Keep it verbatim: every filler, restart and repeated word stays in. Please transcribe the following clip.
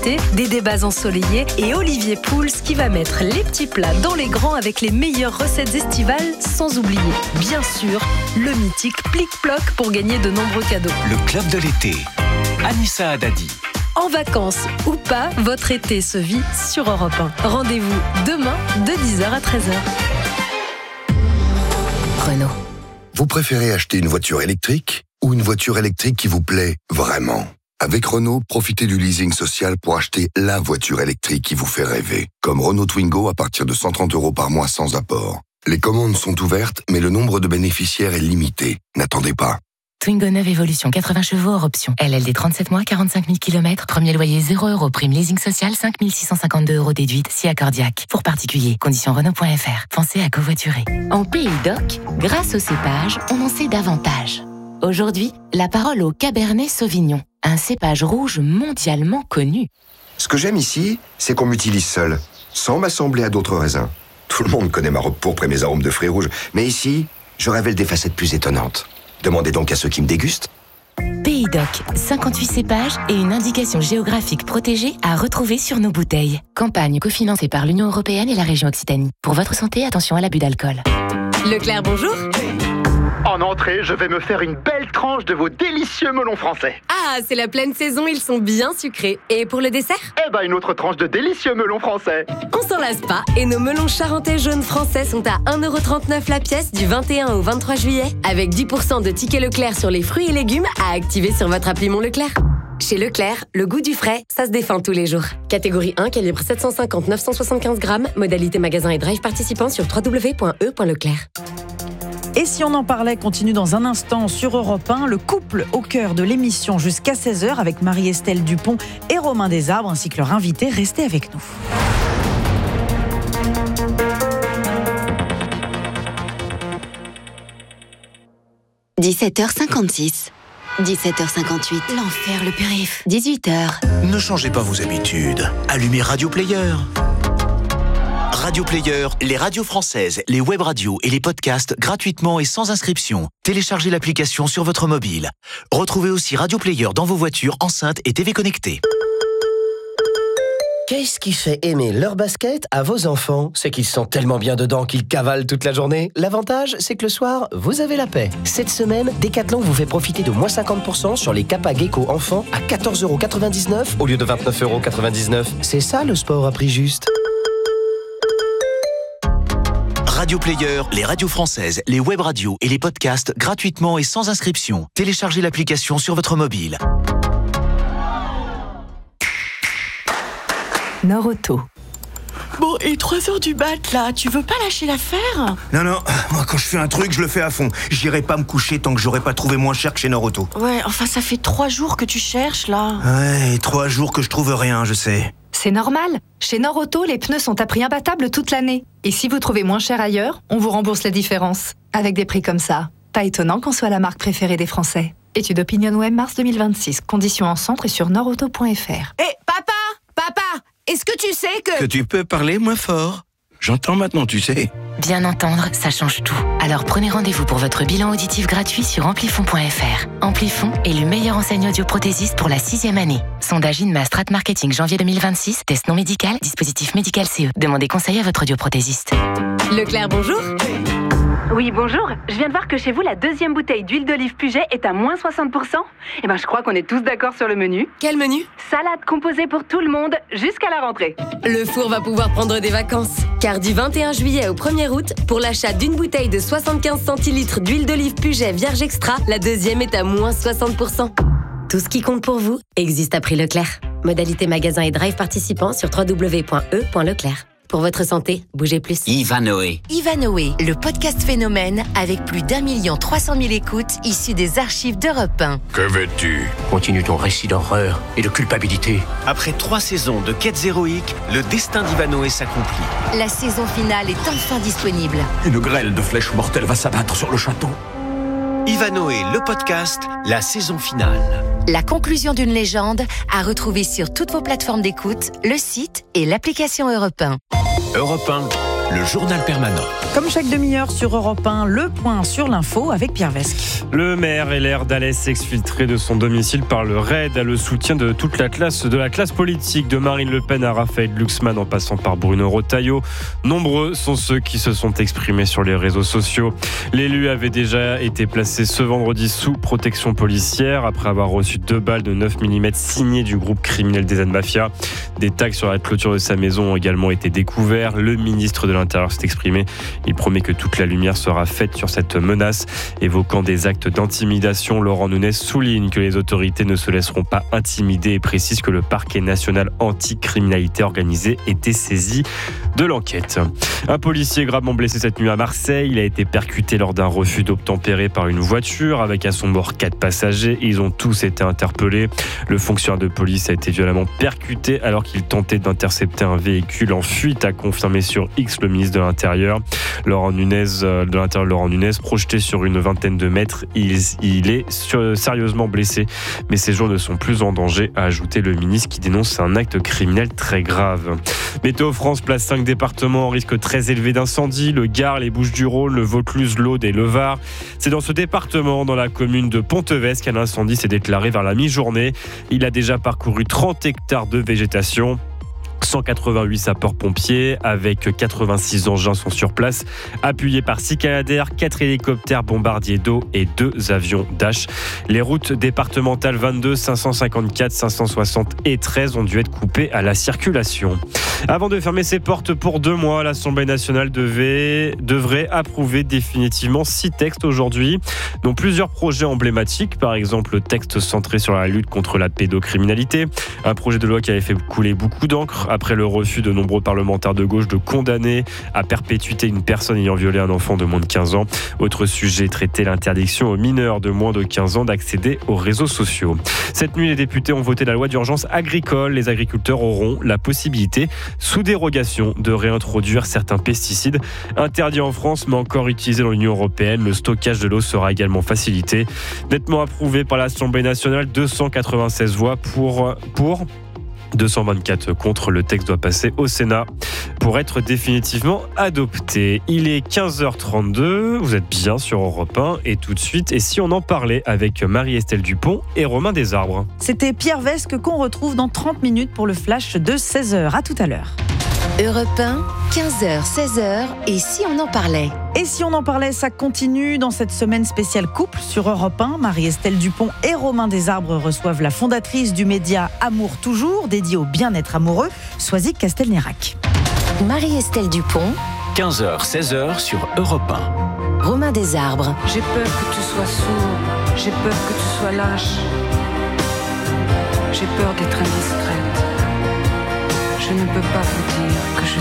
l'été, des débats ensoleillés et Olivier Pouls qui va mettre les petits plats dans les grands avec les meilleures recettes estivales, sans oublier, bien sûr, le mythique Plic-Ploc pour gagner de nombreux cadeaux. Le club de l'été. Anissa Haddadi. En vacances ou pas, votre été se vit sur Europe un. Rendez-vous demain de dix heures à treize heures. Renault. Vous préférez acheter une voiture électrique ou une voiture électrique qui vous plaît vraiment ? Avec Renault, profitez du leasing social pour acheter la voiture électrique qui vous fait rêver. Comme Renault Twingo à partir de cent trente euros par mois sans apport. Les commandes sont ouvertes, mais le nombre de bénéficiaires est limité. N'attendez pas. Twingo neuf Evolution, quatre-vingts chevaux hors option. L L D trente-sept mois, quarante-cinq mille kilomètres. Premier loyer zéro euros. Prime leasing social, cinq mille six cent cinquante-deux euros déduite. Si accordiaque. Pour particuliers. Conditions Renault point F R. Pensez à covoiturer. En Pays d'Oc, grâce au cépage, on en sait davantage. Aujourd'hui, la parole au Cabernet Sauvignon. Un cépage rouge mondialement connu. Ce que j'aime ici, c'est qu'on m'utilise seul, sans m'assembler à d'autres raisins. Tout le monde connaît ma robe pourpre et mes arômes de fruits rouges. Mais ici, je révèle des facettes plus étonnantes. Demandez donc à ceux qui me dégustent. Pays d'Oc, cinquante-huit cépages et une indication géographique protégée à retrouver sur nos bouteilles. Campagne cofinancée par l'Union européenne et la région Occitanie. Pour votre santé, attention à l'abus d'alcool. Leclerc, bonjour. En entrée, je vais me faire une belle tranche de vos délicieux melons français. Ah, c'est la pleine saison, ils sont bien sucrés. Et pour le dessert ? Eh ben, une autre tranche de délicieux melons français. On s'en lasse pas et nos melons charentais jaunes français sont à un euro trente-neuf la pièce du vingt et un au vingt-trois juillet avec dix pour cent de tickets Leclerc sur les fruits et légumes à activer sur votre appli Mon Leclerc. Chez Leclerc, le goût du frais, ça se défend tous les jours. Catégorie un, calibre sept cent cinquante à neuf cent soixante-quinze grammes, modalité magasin et drive participant sur w w w point e point leclerc. Et si on en parlait, continue dans un instant sur Europe un, le couple au cœur de l'émission jusqu'à seize heures avec Marie-Estelle Dupont et Romain Desarbres ainsi que leur invité. Restez avec nous. dix-sept heures cinquante-six. dix-sept heures cinquante-huit. L'enfer, le périph'. dix-huit heures. Ne changez pas vos habitudes. Allumez Radio Player. Radio Player, les radios françaises, les web radios et les podcasts gratuitement et sans inscription. Téléchargez l'application sur votre mobile. Retrouvez aussi Radio Player dans vos voitures, enceintes et T V connectées. Qu'est-ce qui fait aimer leur basket à vos enfants ? C'est qu'ils sont tellement bien dedans qu'ils cavalent toute la journée. L'avantage, c'est que le soir, vous avez la paix. Cette semaine, Decathlon vous fait profiter de moins cinquante pour cent sur les Kappa Gecko enfants à quatorze euros quatre-vingt-dix-neuf au lieu de vingt-neuf euros quatre-vingt-dix-neuf. C'est ça le sport à prix juste. Radio Player, les radios françaises, les web radios et les podcasts gratuitement et sans inscription. Téléchargez l'application sur votre mobile. Nord-Auto. Bon, et trois heures du mat, là, tu veux pas lâcher l'affaire ? Non, non, moi quand je fais un truc, je le fais à fond. J'irai pas me coucher tant que j'aurai pas trouvé moins cher que chez Nord-Auto. Ouais, enfin, ça fait trois jours que tu cherches, là. Ouais, et trois jours que je trouve rien, je sais. C'est normal. Chez Nord-Auto, les pneus sont à prix imbattable toute l'année. Et si vous trouvez moins cher ailleurs, on vous rembourse la différence. Avec des prix comme ça, pas étonnant qu'on soit la marque préférée des Français. Étude OpinionWay mars deux mille vingt-six. Conditions en centre et sur nordauto point f r. Hé, hey, papa Papa Est-ce que tu sais que... Que tu peux parler moins fort. J'entends maintenant, tu sais. Bien entendre, ça change tout. Alors prenez rendez-vous pour votre bilan auditif gratuit sur amplifon point f r. Amplifon est le meilleur enseigne audioprothésiste pour la sixième année. Sondage INMA Strat Marketing janvier deux mille vingt-six. Test non médical, dispositif médical C E. Demandez conseil à votre audioprothésiste. Leclerc, bonjour. Oui, bonjour. Je viens de voir que chez vous, la deuxième bouteille d'huile d'olive Puget est à moins soixante pour cent. Eh ben, je crois qu'on est tous d'accord sur le menu. Quel menu ? Salade composée pour tout le monde jusqu'à la rentrée. Le four va pouvoir prendre des vacances. Car du vingt et un juillet au premier août, pour l'achat d'une bouteille de soixante-quinze centilitres d'huile d'olive Puget Vierge Extra, la deuxième est à moins soixante pour cent. Tout ce qui compte pour vous existe à prix Leclerc. Modalité magasin et drive participant sur w w w point e point leclerc. Pour votre santé, bougez plus. Ivanoé. Ivanoé, le podcast phénomène avec plus d'un million trois cent mille écoutes issues des archives d'Europe un. Que veux-tu ? Continue ton récit d'horreur et de culpabilité. Après trois saisons de quêtes héroïques, le destin d'Ivanoé s'accomplit. La saison finale est enfin disponible. Une grêle de flèches mortelles va s'abattre sur le château. Ivanoé, le podcast, la saison finale. La conclusion d'une légende à retrouver sur toutes vos plateformes d'écoute, le site et l'application Europe un. Europe un, le journal permanent. Comme chaque demi-heure sur Europe un, le point sur l'info avec Pierre Vesque. Le maire et l'air d'Alès exfiltré de son domicile par le raid a le soutien de toute la classe, de la classe politique, de Marine Le Pen à Raphaël Glucksmann en passant par Bruno Retailleau. Nombreux sont ceux qui se sont exprimés sur les réseaux sociaux. L'élu avait déjà été placé ce vendredi sous protection policière après avoir reçu deux balles de neuf millimètres signées du groupe criminel des Mafia. Des tags sur la clôture de sa maison ont également été découverts. Le ministre de l'Intérieur s'est exprimé. Il promet que toute la lumière sera faite sur cette menace. Évoquant des actes d'intimidation, Laurent Nunez souligne que les autorités ne se laisseront pas intimider et précise que le parquet national anti-criminalité organisée était saisi de l'enquête. Un policier gravement blessé cette nuit à Marseille. Il a été percuté lors d'un refus d'obtempérer par une voiture avec à son bord quatre passagers. Ils ont tous été interpellés. Le fonctionnaire de police a été violemment percuté alors qu'il tentait d'intercepter un véhicule en fuite, a confirmé sur X le ministre de l'Intérieur. Laurent Nunez, de l'Intérieur, Laurent Nunez, projeté sur une vingtaine de mètres, il, il est sur, sérieusement blessé, mais ses jours ne sont plus en danger, a ajouté le ministre qui dénonce un acte criminel très grave. Météo France place cinq départements en risque très élevé d'incendie, le Gard, les Bouches-du-Rhône, le Vaucluse, l'Aude et le Var. C'est dans ce département, dans la commune de Ponteves, qu'un incendie s'est déclaré vers la mi-journée. Il a déjà parcouru trente hectares de végétation. cent quatre-vingt-huit sapeurs-pompiers avec quatre-vingt-six engins sont sur place, appuyés par six canadaires, quatre hélicoptères bombardiers d'eau et deux avions Dash. Les routes départementales vingt-deux, cinq cent cinquante-quatre, cinq cent soixante et treize ont dû être coupées à la circulation. Avant de fermer ses portes pour deux mois, l'Assemblée nationale devait, devrait approuver définitivement six textes aujourd'hui, dont plusieurs projets emblématiques, par exemple le texte centré sur la lutte contre la pédocriminalité, un projet de loi qui avait fait couler beaucoup d'encre après le refus de nombreux parlementaires de gauche de condamner à perpétuité une personne ayant violé un enfant de moins de quinze ans. Autre sujet traité, l'interdiction aux mineurs de moins de quinze ans d'accéder aux réseaux sociaux. Cette nuit, les députés ont voté la loi d'urgence agricole. Les agriculteurs auront la possibilité, sous dérogation, de réintroduire certains pesticides interdits en France mais encore utilisés dans l'Union européenne. Le stockage de l'eau sera également facilité. Nettement approuvé par l'Assemblée nationale, deux cent quatre-vingt-seize voix pour... pour deux cent vingt-quatre contre. Le texte doit passer au Sénat pour être définitivement adopté. Il est quinze heures trente-deux, vous êtes bien sur Europe un et tout de suite, et si on en parlait avec Marie-Estelle Dupont et Romain Desarbres. C'était Pierre Vesque qu'on retrouve dans trente minutes pour le flash de seize heures. À tout à l'heure. Europe un, quinze heures, seize heures, et si on en parlait ? Et si on en parlait, ça continue dans cette semaine spéciale couple sur Europe un. Marie-Estelle Dupont et Romain Desarbres reçoivent la fondatrice du média Amour Toujours, dédié au bien-être amoureux, Soisic Castelnerac. Marie-Estelle Dupont, quinze heures, seize heures sur Europe un. Romain Desarbres. J'ai peur que tu sois sourd, j'ai peur que tu sois lâche, j'ai peur d'être indiscrète. Je ne peux pas vous dire que je